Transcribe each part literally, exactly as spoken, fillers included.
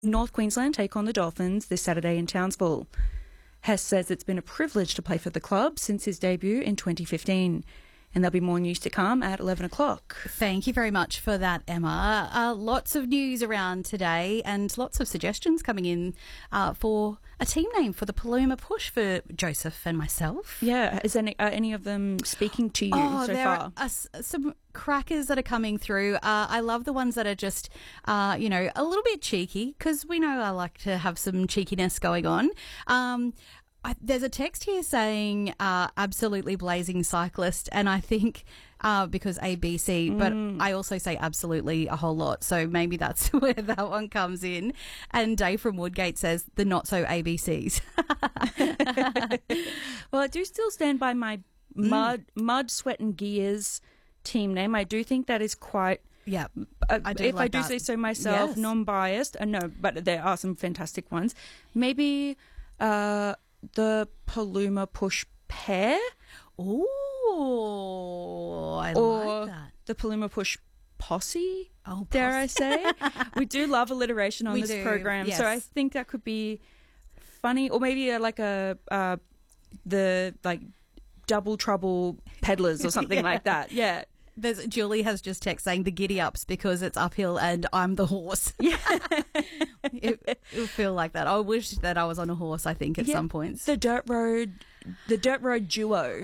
North Queensland take on the Dolphins this Saturday in Townsville. Hess says it's been a privilege to play for the club since his debut in twenty fifteen. And there'll be more news to come at eleven o'clock. Thank you very much for that, Emma. Uh, lots of news around today and lots of suggestions coming in uh, for a team name for the Paluma Push for Joseph and myself. Yeah. Is any, are any of them speaking to you oh, so there far? Are, uh, some crackers that are coming through. Uh, I love the ones that are just, uh, you know, a little bit cheeky, because we know I like to have some cheekiness going on. Um I, there's a text here saying uh, absolutely blazing cyclist, and I think uh, because A B C, but Mm. I also say absolutely a whole lot, so maybe that's where that one comes in. And Dave from Woodgate says the not so A B Cs. Well, I do still stand by my mud, mud, sweat and gears team name. I do think that is quite... Yeah, Uh, I do if like I do that. say so myself, Yes. non-biased. Uh, no, but there are some fantastic ones. Maybe uh, the Paluma Push pair, Ooh, I or like that. the Paluma Push posse. Oh, Dare I posse. say? We do love alliteration on We this do, program, so I yes. think that could be funny, or maybe uh, like a uh, the like double trouble peddlers or something Yeah. like that. Yeah. There's, Julie has just text saying the giddy ups because it's uphill and I'm the horse. Yeah. it, it will feel like that. I wish that I was on a horse, I think, at Yeah, some points. The dirt road, the dirt road duo.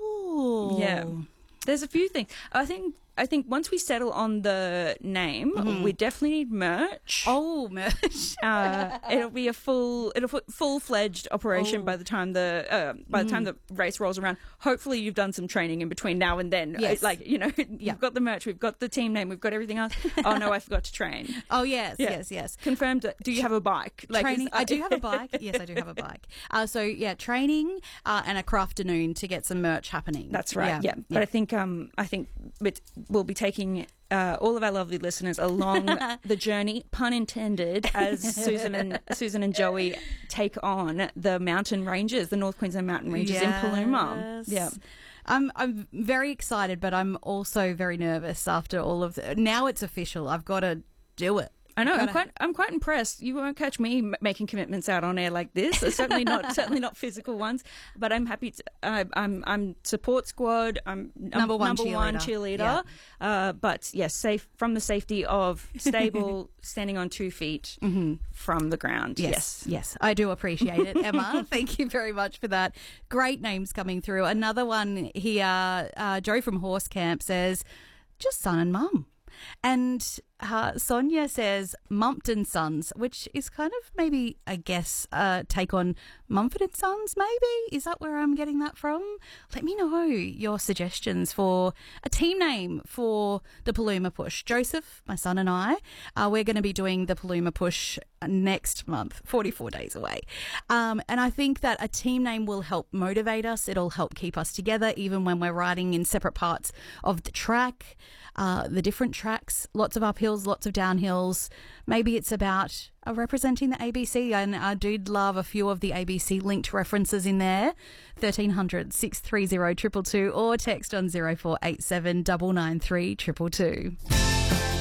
Oh. Yeah. There's a few things. I think I think once we settle on the name, we definitely need merch. Oh, merch. Uh, it'll be a full, it'll full fledged operation Oh. by the time the uh, by the time the race rolls around. Hopefully, you've done some training in between now and then. Yes. Uh, Like you know, we've got the merch, we've got the team name, we've got everything else. Oh no, I forgot to train. Oh, yes, Yeah. yes, yes. Confirmed. that- Do you have a bike? Like, Training. is- I do have a bike. Yes, I do have a bike. Uh, so, yeah, training uh, and a crafternoon to get some merch happening. That's right. Yeah, but I think um I think it, we'll be taking uh, all of our lovely listeners along the journey, pun intended, as Susan and Susan and Joey take on the mountain ranges, the North Queensland mountain ranges in Paluma. Yes. Yeah. I'm I'm very excited, but I'm also very nervous after all of the, now it's official. I've got to do it. I know. I'm Gotta- quite. I'm quite impressed. You won't catch me m- making commitments out on air like this. Certainly not. Certainly not physical ones. But I'm happy. To, uh, I'm. I'm support squad. I'm num- Number one number one cheerleader. cheerleader. Uh, but yes, safe from the safety of stable, standing on two feet from the ground. Yes, yes, I do appreciate it, Emma. Thank you very much for that. Great names coming through. Another one here, uh, Joe from Horse Camp says, just son and mum. And uh, Sonia says Mumpton Sons, which is kind of maybe, I guess, uh, take on Mumford and Sons, maybe? Is that where I'm getting that from? Let me know your suggestions for a team name for the Paluma Push. Joseph, my son and I, uh, we're going to be doing the Paluma Push next month, forty-four days away. Um, and I think that a team name will help motivate us. It'll help keep us together even when we're riding in separate parts of the track. Uh, the different tracks, lots of uphills, lots of downhills. Maybe it's about uh, representing the A B C, and I do love a few of the A B C linked references in there. thirteen hundred, six three zero, two two two or text on zero four eight seven, nine nine three, two two two.